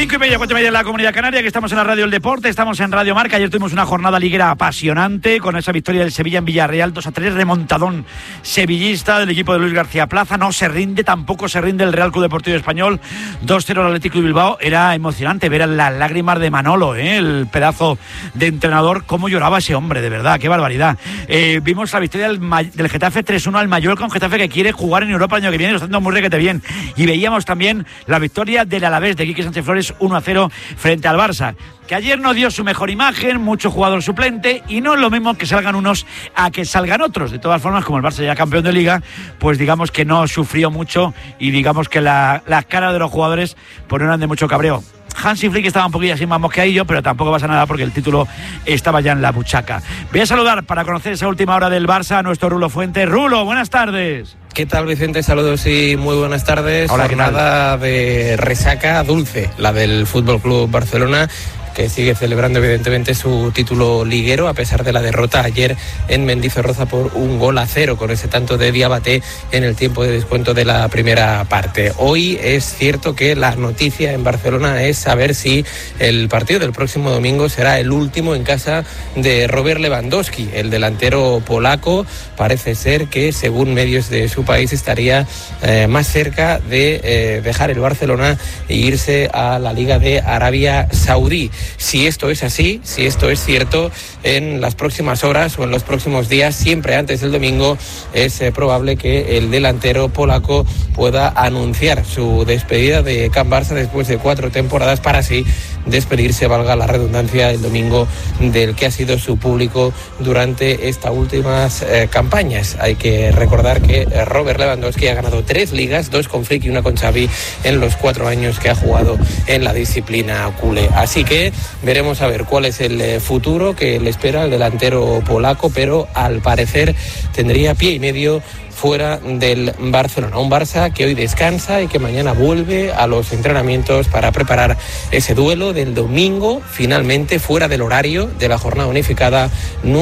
5:30, 4:30 en la Comunidad Canaria, que estamos en la Radio El Deporte, estamos en Radio Marca. Ayer tuvimos una jornada liguera apasionante con esa victoria del Sevilla en Villarreal, 2-3, remontadón sevillista del equipo de Luis García Plaza. No se rinde, tampoco se rinde el Real Club Deportivo Español, 2-0 al Atlético de Bilbao. Era emocionante ver las lágrimas de Manolo, el pedazo de entrenador, cómo lloraba ese hombre, de verdad, qué barbaridad. Vimos la victoria del Getafe 3-1 al Mallorca, un Getafe que quiere jugar en Europa el año que viene, lo está haciendo muy requete bien. Y veíamos también la victoria del Alavés de Quique Sánchez Flores 1-0 frente al Barça, que ayer no dio su mejor imagen, mucho jugador suplente, y no es lo mismo que salgan unos a que salgan otros. De todas formas, como el Barça ya campeón de Liga, pues digamos que no sufrió mucho y digamos que las caras de los jugadores pues no eran de mucho cabreo. Hansi Flick estaba un poquillo así más mosqueadillo, pero tampoco pasa nada porque el título estaba ya en la buchaca. Voy a saludar para conocer esa última hora del Barça a nuestro Rulo Fuentes. Rulo, buenas tardes. ¿Qué tal, Vicente? Saludos y muy buenas tardes. Hola, jornada de resaca dulce, la del Fútbol Club Barcelona, que sigue celebrando evidentemente su título liguero a pesar de la derrota ayer en Mendizorroza por 1-0 con ese tanto de Diabaté en el tiempo de descuento de la primera parte. Hoy es cierto que la noticia en Barcelona es saber si el partido del próximo domingo será el último en casa de Robert Lewandowski, el delantero polaco. Parece ser que, según medios de su país, estaría más cerca de dejar el Barcelona e irse a la Liga de Arabia Saudí. Si esto es así, si esto es cierto, en las próximas horas o en los próximos días, siempre antes del domingo, es probable que el delantero polaco pueda anunciar su despedida de Can Barça después de 4 temporadas para así despedirse, valga la redundancia, el domingo del que ha sido su público durante estas últimas campañas. Hay que recordar que Robert Lewandowski ha ganado 3 ligas, 2 con Flick y 1 con Xavi en los 4 años que ha jugado en la disciplina culé. Así que veremos a ver cuál es el futuro que le espera al delantero polaco, pero al parecer tendría pie y medio fuera del Barcelona. Un Barça que hoy descansa y que mañana vuelve a los entrenamientos para preparar ese duelo del domingo, finalmente fuera del horario de la jornada unificada.